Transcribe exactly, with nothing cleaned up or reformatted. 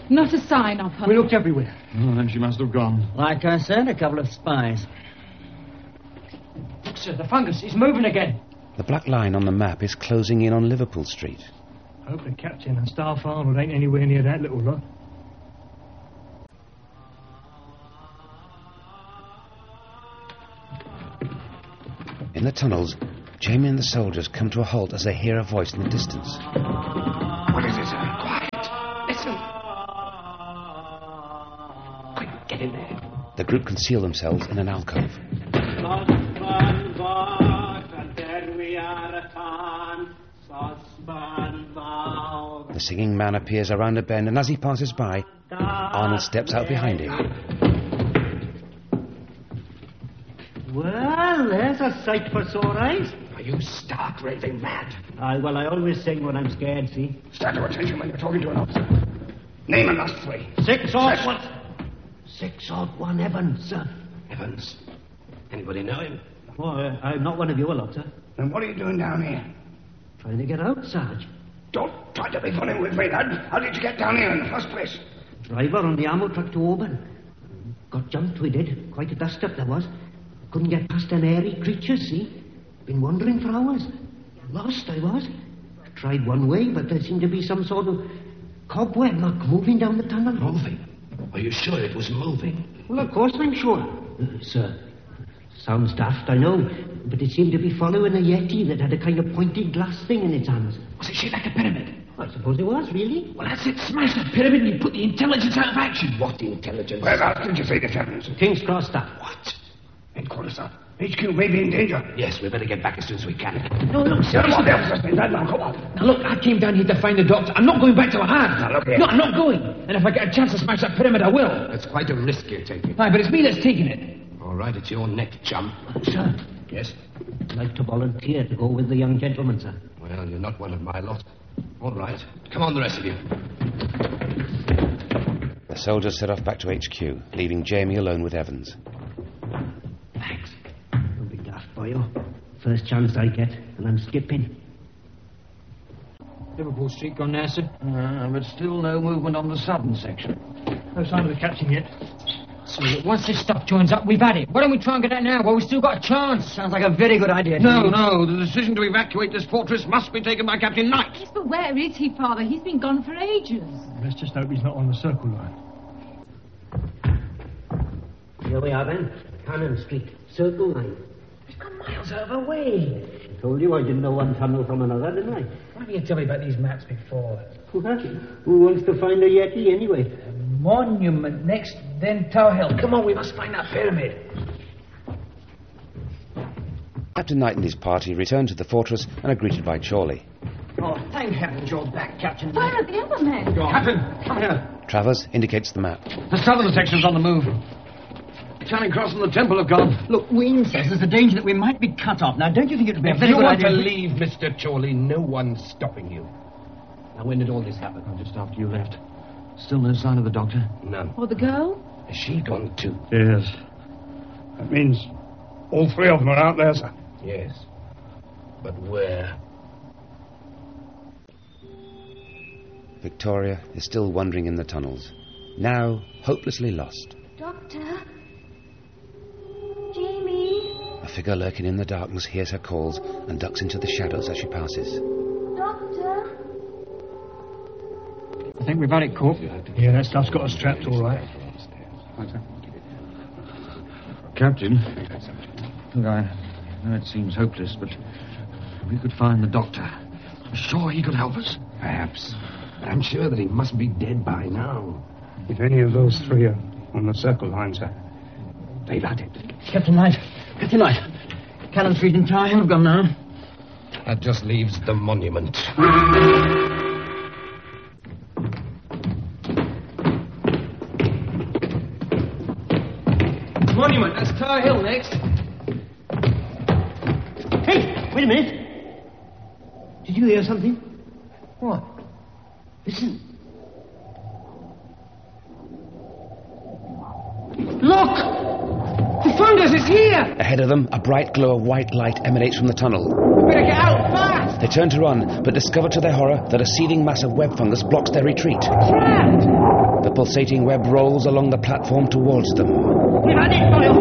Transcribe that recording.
Not a sign of her. We looked everywhere. Oh, then she must have gone. Like I said, a couple of spies. Look, sir, the fungus is moving again. The black line on the map is closing in on Liverpool Street. I hope the captain and staff armour ain't anywhere near that little lot. In the tunnels, Jamie and the soldiers come to a halt as they hear a voice in the distance. What is it, sir? Quiet. Listen. Quick, get in there. The group conceal themselves in an alcove. The singing man appears around a bend, and as he passes by, Arnold steps out behind him. Well, there's a sight for sore eyes. Are you stark raving mad? Aye, well, I always sing when I'm scared, see? Stand to attention when you're talking to an officer. Name and last three. Six odd one. Six odd one Evans, sir. Evans. Anybody know him? Oh, uh, I'm not one of your lot, sir. Then what are you doing down here? Trying to get out, Sarge. Don't try to be funny with me, lad. How did you get down here in the first place? Driver on the ammo truck to Auburn. Got jumped, we did. Quite a dust-up there was. Couldn't get past an airy creature, see? Been wandering for hours. Lost, I was. Tried one way, but there seemed to be some sort of cobweb mark moving down the tunnel. Moving? Are you sure it was moving? Well, of course I'm sure. Uh, sir, sounds daft, I know, but it seemed to be following a yeti that had a kind of pointed glass thing in its hands. Was it shaped like a pyramid? I suppose it was, really. Well, that's it. Smash that pyramid and you put the intelligence out of action. What intelligence? Whereabouts did you say this happens? King's Cross staff. What? Headquarters, sir. H Q may be in danger. Yes, we better get back as soon as we can. No, look, sir. What the officer's been done now? Come on. Now, look, I came down here to find the doctor. I'm not going back to a hand. Now, look here. No, I'm not going. And if I get a chance to smash that pyramid, I will. That's quite a risk you're taking. Aye, but it's me that's taking it. All right, it's your neck, chum. Sir, Yes? I'd like to volunteer to go with the young gentleman, sir. Well, you're not one of my lot. All right. Come on, the rest of you. The soldiers set off back to H Q, leaving Jamie alone with Evans. Thanks. Don't be daft, boyo. First chance I get, and I'm skipping. Liverpool Street gone now, sir? Uh, but still no movement on the southern section. No sign of the captain yet. So once this stuff joins up, we've had it. Why don't we try and get out now while we've still got a chance? Sounds like a very good idea. No, no, the decision to evacuate this fortress must be taken by Captain Knight. Yes, but where is he, Father? He's been gone for ages. Let's just hope he's not on the circle line. Here we are, then. Cannon Street, Circle Line. It's gone miles out of our way. I told you I didn't know one tunnel from another, didn't I? Why didn't you tell me about these maps before? Who wants to find a yeti, anyway? Monument next, then Tower Hill. Come on, we must find that pyramid. Captain Knight and his party return to the fortress and are greeted by Chorley. Oh, thank heaven you're back, Captain. Where are the other men? Captain, come here. Travers indicates the map. The southern section's on the move. Charing Cross and the Temple have gone. Look, Wayne says there's a danger that we might be cut off. Now, don't you think it would be a If very you good want idea... to leave, Mister Chorley, no one's stopping you. Now, when did all this happen? Oh, just after you left. Still no sign of the doctor? None. Or the girl? Has she gone too? Yes. That means all three of them are out there, sir. Yes. But where? Victoria is still wandering in the tunnels, now hopelessly lost. Doctor? Jamie? A figure lurking in the darkness hears her calls and ducks into the shadows as she passes. Doctor? I think we've had it, Corp. Yeah, that stuff's got us trapped all right. Captain, look, I know it seems hopeless, but if we could find the doctor, I'm sure he could help us. Perhaps. But I'm sure that he must be dead by now. If any of those three are on the circle line, sir. They've had it. Captain Knight. Captain Knight. Cannon Street and Tower Hill have gone now. That just leaves the monument. Monument, that's Tower Hill next. Hey, wait a minute. Did you hear something? What? Listen. Look! The fungus is here! Ahead of them, a bright glow of white light emanates from the tunnel. We better get out fast! They turn to run, but discover to their horror that a seething mass of web fungus blocks their retreat. Trapped! The The pulsating web rolls along the platform towards them. We've had it, boyo!